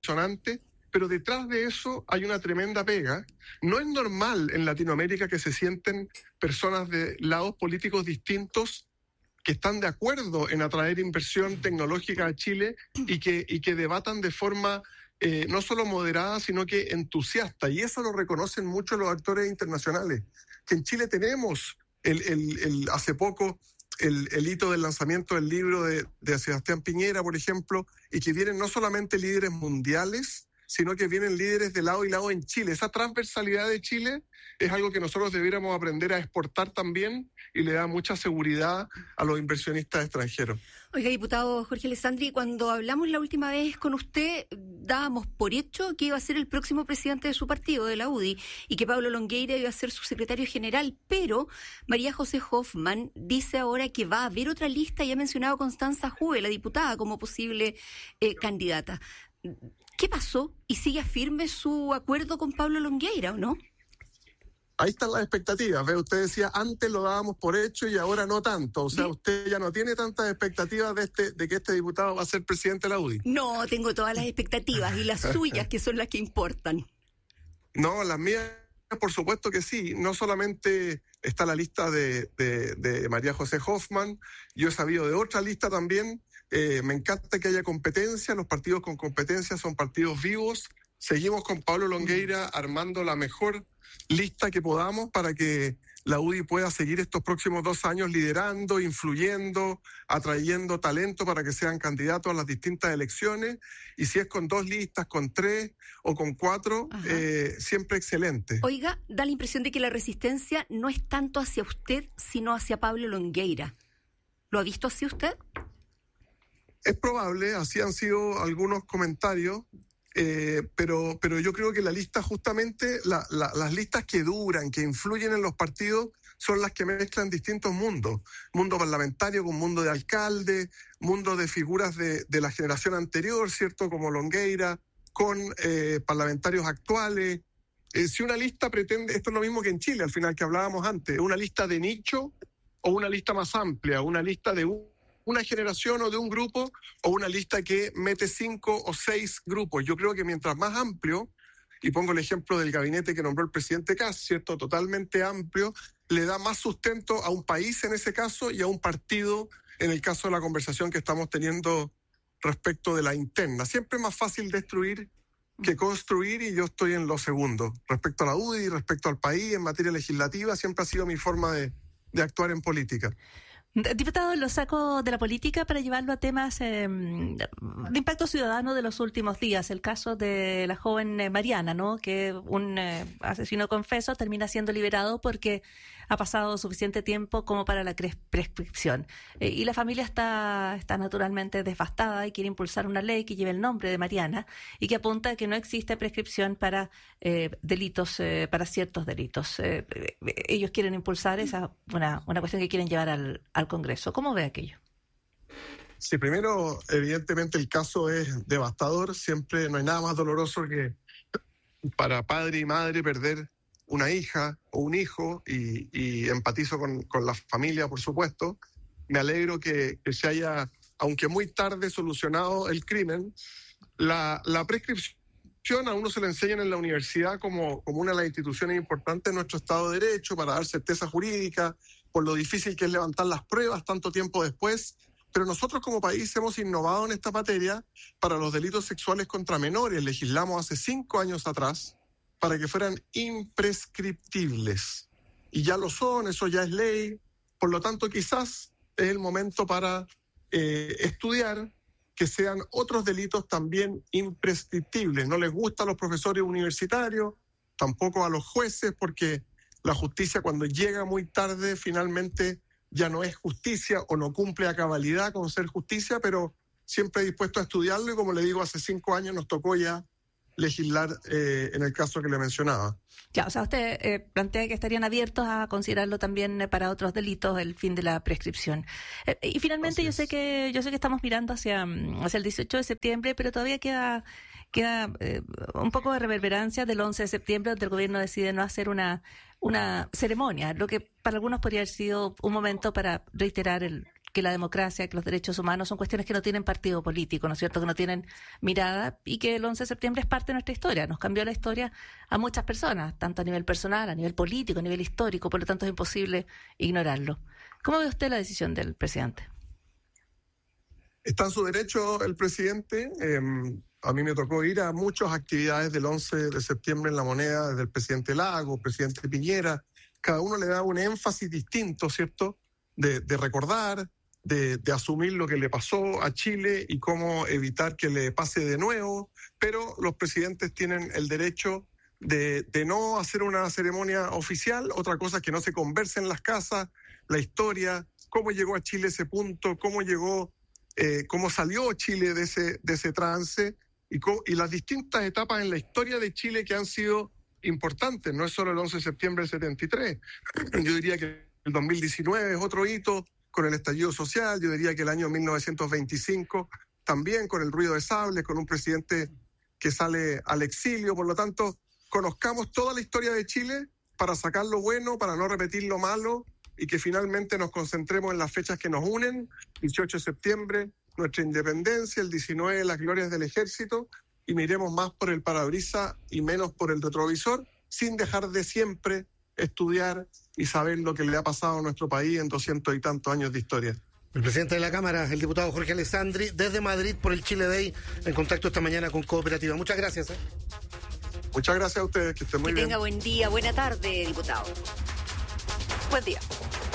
impresionante, pero detrás de eso hay una tremenda pega. No es normal en Latinoamérica que se sienten personas de lados políticos distintos que están de acuerdo en atraer inversión tecnológica a Chile y que debatan de forma no solo moderada, sino que entusiasta. Y eso lo reconocen mucho los actores internacionales. Que en Chile tenemos hace poco el hito del lanzamiento del libro de Sebastián Piñera, por ejemplo, y que vienen no solamente líderes mundiales, sino que vienen líderes de lado y lado en Chile. Esa transversalidad de Chile es algo que nosotros debiéramos aprender a exportar también y le da mucha seguridad a los inversionistas extranjeros. Oiga, diputado Jorge Alessandri, cuando hablamos la última vez con usted, dábamos por hecho que iba a ser el próximo presidente de su partido, de la UDI, y que Pablo Longueira iba a ser su secretario general, pero María José Hoffmann dice ahora que va a haber otra lista y ha mencionado a Constanza Juve, la diputada, como posible candidata. ¿Qué pasó? ¿Y sigue firme su acuerdo con Pablo Longueira o no? Ahí están las expectativas. ¿Ve? Usted decía, antes lo dábamos por hecho y ahora no tanto. O sea, usted ya no tiene tantas expectativas de que este diputado va a ser presidente de la UDI. No, tengo todas las expectativas y las suyas, que son las que importan. No, las mías, por supuesto que sí. No solamente está la lista de María José Hoffmann, yo he sabido de otra lista también. Me encanta que haya competencia. Los partidos con competencia son partidos vivos. Seguimos con Pablo Longueira armando la mejor lista que podamos para que la UDI pueda seguir estos próximos 2 años liderando, influyendo, atrayendo talento para que sean candidatos a las distintas elecciones. Y si es con 2 listas, con 3 o con 4, siempre excelente. Oiga, da la impresión de que la resistencia no es tanto hacia usted, sino hacia Pablo Longueira. ¿Lo ha visto así usted? Es probable, así han sido algunos comentarios, pero yo creo que la lista justamente, las listas que duran, que influyen en los partidos, son las que mezclan distintos mundos. Mundo parlamentario con mundo de alcalde, mundo de figuras de la generación anterior, ¿cierto? Como Longueira, con parlamentarios actuales. Si una lista pretende, esto es lo mismo que en Chile, al final que hablábamos antes, una lista de nicho o una lista más amplia, una lista de una generación o de un grupo, o una lista que mete 5 o 6 grupos. Yo creo que mientras más amplio, y pongo el ejemplo del gabinete que nombró el presidente Kast, ¿cierto? Totalmente amplio, le da más sustento a un país en ese caso y a un partido en el caso de la conversación que estamos teniendo respecto de la interna. Siempre es más fácil destruir que construir, y yo estoy en lo segundo. Respecto a la UDI, respecto al país, en materia legislativa, siempre ha sido mi forma de actuar en política. Diputado, lo saco de la política para llevarlo a temas de impacto ciudadano de los últimos días. El caso de la joven Mariana, ¿no? Que un asesino confeso termina siendo liberado porque ha pasado suficiente tiempo como para la prescripción. Y la familia está naturalmente devastada y quiere impulsar una ley que lleve el nombre de Mariana y que apunta a que no existe prescripción para delitos, para ciertos delitos. Ellos quieren impulsar una cuestión que quieren llevar al Congreso. ¿Cómo ve aquello? Sí, primero, evidentemente el caso es devastador. Siempre no hay nada más doloroso que para padre y madre perder una hija o un hijo, y empatizo con la familia, por supuesto. Me alegro que se haya, aunque muy tarde, solucionado el crimen. La prescripción a uno se le enseñan en la universidad como una de las instituciones importantes de nuestro Estado de Derecho para dar certeza jurídica, por lo difícil que es levantar las pruebas tanto tiempo después. Pero nosotros como país hemos innovado en esta materia para los delitos sexuales contra menores. Legislamos hace 5 años atrás para que fueran imprescriptibles. Y ya lo son, eso ya es ley. Por lo tanto, quizás es el momento para estudiar que sean otros delitos también imprescriptibles. No les gusta a los profesores universitarios, tampoco a los jueces, porque la justicia, cuando llega muy tarde, finalmente ya no es justicia o no cumple a cabalidad con ser justicia, pero siempre dispuesto a estudiarlo, y como le digo, hace 5 años nos tocó ya legislar en el caso que le mencionaba. Ya, o sea, usted plantea que estarían abiertos a considerarlo también para otros delitos el fin de la prescripción. Y finalmente yo sé que estamos mirando hacia el 18 de septiembre, pero todavía queda un poco de reverberancia del 11 de septiembre, donde el gobierno decide no hacer una ceremonia, lo que para algunos podría haber sido un momento para reiterar que la democracia, que los derechos humanos son cuestiones que no tienen partido político, ¿no es cierto?, que no tienen mirada, y que el 11 de septiembre es parte de nuestra historia. Nos cambió la historia a muchas personas, tanto a nivel personal, a nivel político, a nivel histórico, por lo tanto es imposible ignorarlo. ¿Cómo ve usted la decisión del presidente? Está en su derecho el presidente. A mí me tocó ir a muchas actividades del 11 de septiembre en La Moneda, desde el presidente Lago, presidente Piñera. Cada uno le da un énfasis distinto, ¿cierto?, de recordar, de asumir lo que le pasó a Chile y cómo evitar que le pase de nuevo, pero los presidentes tienen el derecho de no hacer una ceremonia oficial. Otra cosa es que no se converse en las casas, la historia, cómo llegó a Chile ese punto, cómo salió Chile de ese trance y las distintas etapas en la historia de Chile que han sido importantes. No es solo el 11 de septiembre del 73, yo diría que el 2019 es otro hito, con el estallido social. Yo diría que el año 1925 también, con el ruido de sables, con un presidente que sale al exilio. Por lo tanto, conozcamos toda la historia de Chile para sacar lo bueno, para no repetir lo malo, y que finalmente nos concentremos en las fechas que nos unen: 18 de septiembre, nuestra independencia; el 19, las glorias del ejército, y miremos más por el parabrisas y menos por el retrovisor, sin dejar de siempre estudiar y saber lo que le ha pasado a nuestro país en 200 y tantos años de historia. El presidente de la Cámara, el diputado Jorge Alessandri, desde Madrid por el Chile Day, en contacto esta mañana con Cooperativa. Muchas gracias. Muchas gracias a ustedes, que estén muy bien. Que tenga buen día, buena tarde, diputado. Buen día.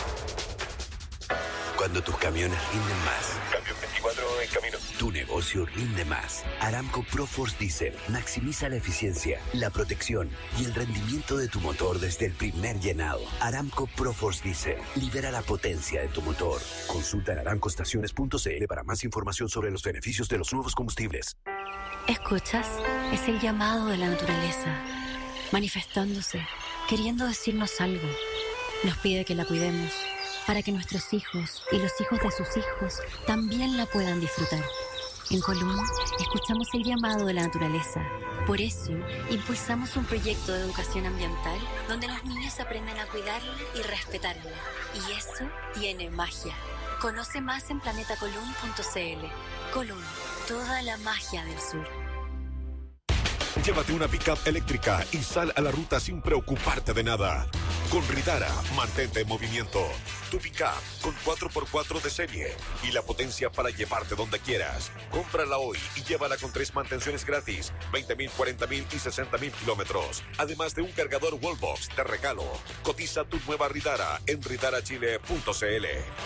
Cuando tus camiones rinden más. Cambio 24 en camino. Tu negocio rinde más. Aramco Proforce Diesel maximiza la eficiencia, la protección y el rendimiento de tu motor desde el primer llenado. Aramco Proforce Diesel libera la potencia de tu motor. Consulta en aramcoestaciones.cl para más información sobre los beneficios de los nuevos combustibles. ¿Escuchas? Es el llamado de la naturaleza, manifestándose, queriendo decirnos algo. Nos pide que la cuidemos, para que nuestros hijos y los hijos de sus hijos también la puedan disfrutar. En Colún, escuchamos el llamado de la naturaleza. Por eso, impulsamos un proyecto de educación ambiental donde los niños aprenden a cuidarla y respetarla. Y eso tiene magia. Conoce más en planetacolún.cl. Colún, toda la magia del sur. Llévate una pick-up eléctrica y sal a la ruta sin preocuparte de nada. Con Ridara, mantente en movimiento. Tu pick-up con 4x4 de serie y la potencia para llevarte donde quieras. Cómprala hoy y llévala con 3 mantenciones gratis, 20.000, 40.000 y 60.000 kilómetros. Además de un cargador Wallbox de regalo. Cotiza tu nueva Ridara en ridarachile.cl.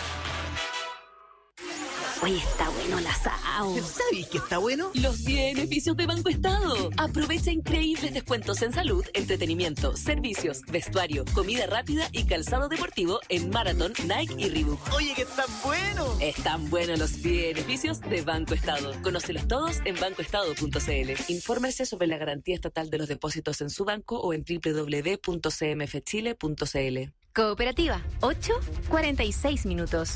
Hoy está bueno el asado. ¿Sabes qué está bueno? Los beneficios de Banco Estado. Aprovecha increíbles descuentos en salud, entretenimiento, servicios, vestuario, comida rápida y calzado deportivo en Marathon, Nike y Reebok. Oye, que están buenos. Están buenos los beneficios de Banco Estado. Conócelos todos en bancoestado.cl. Infórmese sobre la garantía estatal de los depósitos en su banco o en www.cmfchile.cl. Cooperativa, 8:46 minutos.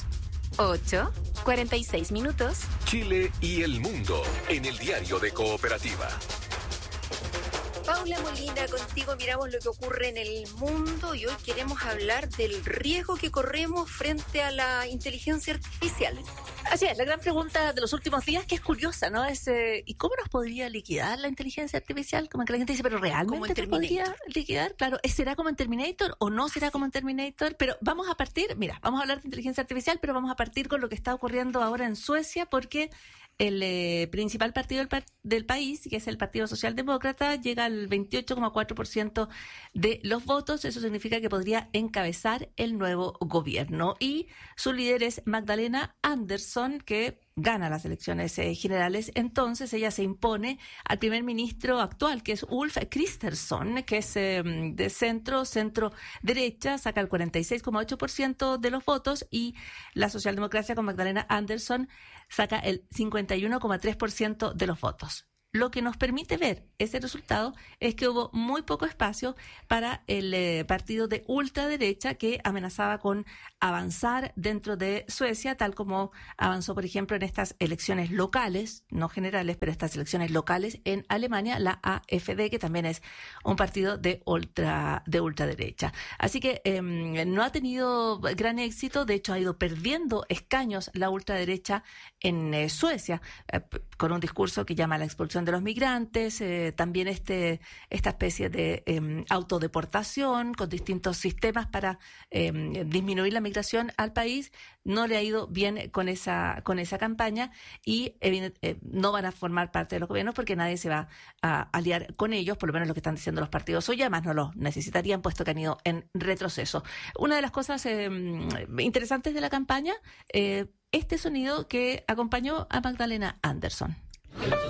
8:46 minutos. Chile y el mundo en el diario de Cooperativa. Paula Molina, contigo miramos lo que ocurre en el mundo y hoy queremos hablar del riesgo que corremos frente a la inteligencia artificial. Así es, la gran pregunta de los últimos días, que es curiosa, ¿no? Es ¿y cómo nos podría liquidar la inteligencia artificial? Como que la gente dice, ¿pero realmente nos podría liquidar? Claro, ¿será como en Terminator o no será como en Terminator? Pero vamos a partir, vamos a hablar de inteligencia artificial, pero vamos a partir con lo que está ocurriendo ahora en Suecia, porque el principal partido del país, que es el Partido Socialdemócrata, llega al 28,4% de los votos. Eso significa que podría encabezar el nuevo gobierno. Y su líder es Magdalena Andersson, que gana las elecciones generales. Entonces ella se impone al primer ministro actual, que es Ulf Kristersson, que es de centro derecha, saca el 46,8% de los votos, y la socialdemocracia con Magdalena Andersson saca el 51,3% de los votos. lo que nos permite ver ese resultado es que hubo muy poco espacio para el partido de ultraderecha que amenazaba con avanzar dentro de Suecia, tal como avanzó, por ejemplo, en estas elecciones locales, no generales, pero estas elecciones locales en Alemania, la AfD, que también es un partido de ultraderecha. Así que no ha tenido gran éxito, de hecho ha ido perdiendo escaños la ultraderecha en Suecia, con un discurso que llama a la expulsión de los migrantes, también esta especie de autodeportación con distintos sistemas para disminuir la migración al país. No le ha ido bien con esa campaña y no van a formar parte de los gobiernos porque nadie se va a aliar con ellos, por lo menos lo que están diciendo los partidos hoy, además no lo necesitarían puesto que han ido en retroceso. Una de las cosas interesantes de la campaña, este sonido que acompañó a Magdalena Andersson.